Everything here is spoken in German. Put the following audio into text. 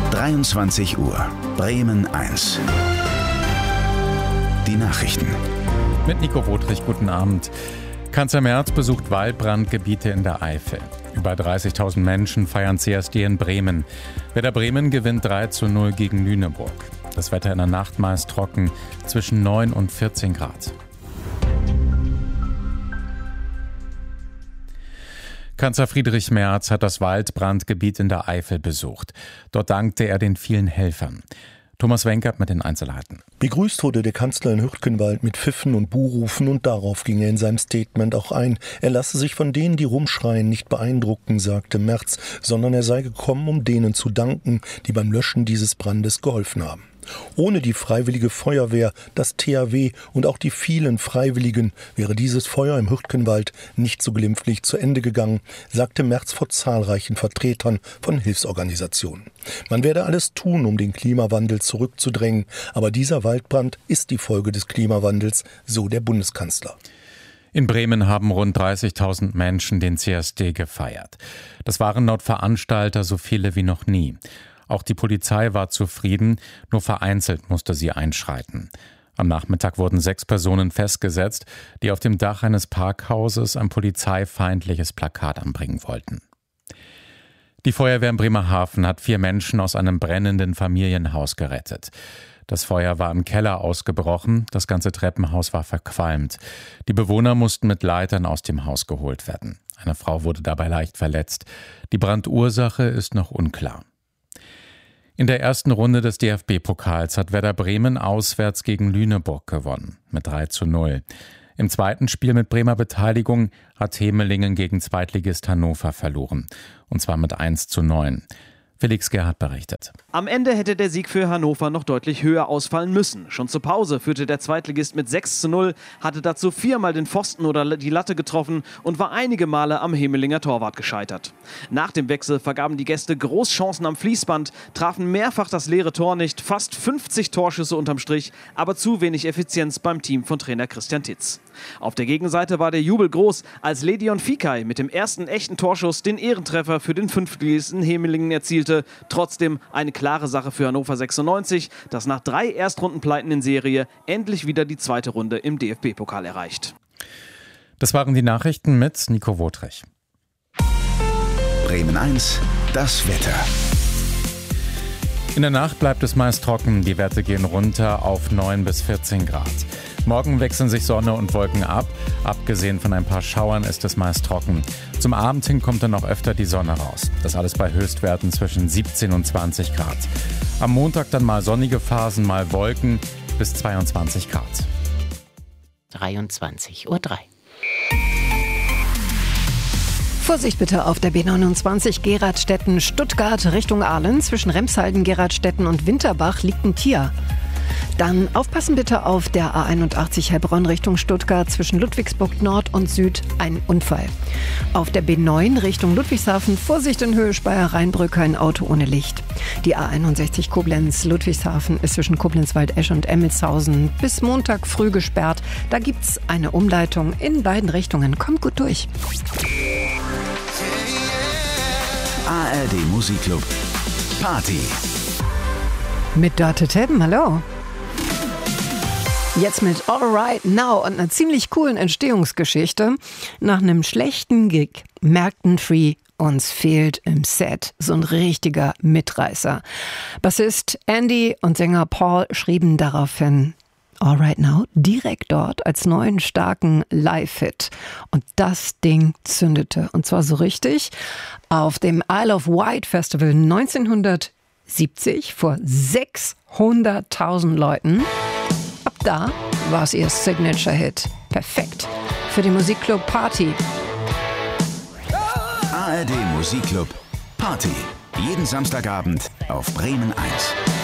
23 Uhr, Bremen 1. Die Nachrichten. Mit Nico Wotrich, guten Abend. Kanzler Merz besucht Waldbrandgebiete in der Eifel. Über 30.000 Menschen feiern CSD in Bremen. Werder Bremen gewinnt 3:0 gegen Lüneburg. Das Wetter in der Nacht meist trocken, zwischen 9 und 14 Grad. Kanzler Friedrich Merz hat das Waldbrandgebiet in der Eifel besucht. Dort dankte er den vielen Helfern. Thomas Wenkert mit den Einzelheiten. Begrüßt wurde der Kanzler in Hürtgenwald mit Pfiffen und Buhrufen und darauf ging er in seinem Statement auch ein. Er lasse sich von denen, die rumschreien, nicht beeindrucken, sagte Merz, sondern er sei gekommen, um denen zu danken, die beim Löschen dieses Brandes geholfen haben. Ohne die Freiwillige Feuerwehr, das THW und auch die vielen Freiwilligen wäre dieses Feuer im Hürtgenwald nicht so glimpflich zu Ende gegangen, sagte Merz vor zahlreichen Vertretern von Hilfsorganisationen. Man werde alles tun, um den Klimawandel zurückzudrängen, aber dieser Waldbrand ist die Folge des Klimawandels, so der Bundeskanzler. In Bremen haben rund 30.000 Menschen den CSD gefeiert. Das waren laut Veranstalter so viele wie noch nie. Auch die Polizei war zufrieden, nur vereinzelt musste sie einschreiten. Am Nachmittag wurden 6 Personen festgesetzt, die auf dem Dach eines Parkhauses ein polizeifeindliches Plakat anbringen wollten. Die Feuerwehr in Bremerhaven hat 4 Menschen aus einem brennenden Familienhaus gerettet. Das Feuer war im Keller ausgebrochen, das ganze Treppenhaus war verqualmt. Die Bewohner mussten mit Leitern aus dem Haus geholt werden. Eine Frau wurde dabei leicht verletzt. Die Brandursache ist noch unklar. In der ersten Runde des DFB-Pokals hat Werder Bremen auswärts gegen Lüneburg gewonnen, mit 3:0. Im zweiten Spiel mit Bremer Beteiligung hat Hemelingen gegen Zweitligist Hannover verloren, und zwar mit 1:9. Felix Gerhardt berichtet. Am Ende hätte der Sieg für Hannover noch deutlich höher ausfallen müssen. Schon zur Pause führte der Zweitligist mit 6:0, hatte dazu 4-mal den Pfosten oder die Latte getroffen und war einige Male am Hemelinger Torwart gescheitert. Nach dem Wechsel vergaben die Gäste Großchancen am Fließband, trafen mehrfach das leere Tor nicht, fast 50 Torschüsse unterm Strich, aber zu wenig Effizienz beim Team von Trainer Christian Titz. Auf der Gegenseite war der Jubel groß, als Ledion Fikay mit dem ersten echten Torschuss den Ehrentreffer für den Fünftligisten Hemelingen erzielte. Trotzdem eine klare Sache für Hannover 96, das nach 3 Erstrundenpleiten in Serie endlich wieder die zweite Runde im DFB-Pokal erreicht. Das waren die Nachrichten mit Nico Wotrich. Bremen 1, das Wetter. In der Nacht bleibt es meist trocken, die Werte gehen runter auf 9 bis 14 Grad. Morgen wechseln sich Sonne und Wolken ab. Abgesehen von ein paar Schauern ist es meist trocken. Zum Abend hin kommt dann auch öfter die Sonne raus. Das alles bei Höchstwerten zwischen 17 und 20 Grad. Am Montag dann mal sonnige Phasen, mal Wolken bis 22 Grad. 23:03 Uhr. Vorsicht bitte auf der B29 Geradstetten-Stuttgart Richtung Aalen. Zwischen Remshalden, Geradstetten und Winterbach liegt ein Tier. Dann aufpassen bitte auf der A81 Heilbronn Richtung Stuttgart zwischen Ludwigsburg Nord und Süd ein Unfall. Auf der B9 Richtung Ludwigshafen Vorsicht in Höhe Speyer-Rheinbrücke ein Auto ohne Licht. Die A61 Koblenz Ludwigshafen ist zwischen Koblenz-Waldesch und Emmelshausen bis Montag früh gesperrt. Da gibt's eine Umleitung in beiden Richtungen. Kommt gut durch. ARD Musikclub Party. Mit Dörte Tebben, hallo. Jetzt mit All Right Now und einer ziemlich coolen Entstehungsgeschichte. Nach einem schlechten Gig merkten Free, uns fehlt im Set so ein richtiger Mitreißer. Bassist Andy und Sänger Paul schrieben daraufhin All Right Now direkt dort als neuen starken Live-Hit. Und das Ding zündete. Und zwar so richtig. Auf dem Isle of Wight Festival 1970 vor 600.000 Leuten. Ab da war es ihr Signature-Hit. Perfekt für die Musikclub Party. ARD Musikclub Party. Jeden Samstagabend auf Bremen 1.